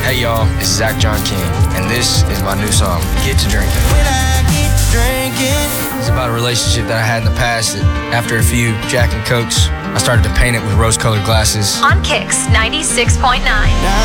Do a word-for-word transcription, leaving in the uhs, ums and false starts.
Hey y'all, it's Zach John King, and this is my new song, Get to Drinking. When I get to drinking. It's about a relationship that I had in the past that after a few Jack and Cokes, I started to paint it with rose-colored glasses. On Kicks ninety-six point nine.